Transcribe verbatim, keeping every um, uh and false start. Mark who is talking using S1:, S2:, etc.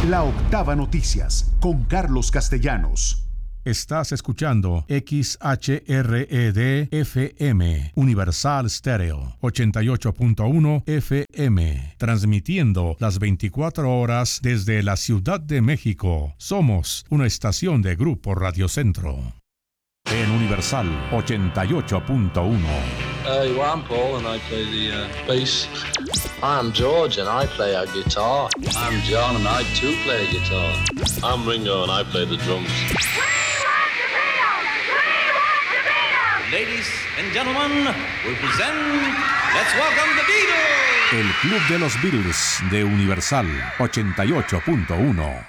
S1: La Octava Noticias, con Carlos Castellanos.
S2: Estás escuchando X H R E D F M, Universal Stereo, ochenta y ocho punto uno F M, transmitiendo las veinticuatro horas desde la Ciudad de México. Somos una estación de Grupo Radio Centro. En Universal ochenta y ocho punto uno.
S3: Uh, well, I'm Paul and I play the uh, bass.
S4: I'm George and I play a guitar.
S3: I'm John and I too play a guitar.
S5: I'm Ringo and I play the drums.
S6: Ladies and gentlemen, we present, let's welcome the Beatles.
S2: El Club de los Beatles de Universal ochenta y ocho punto uno.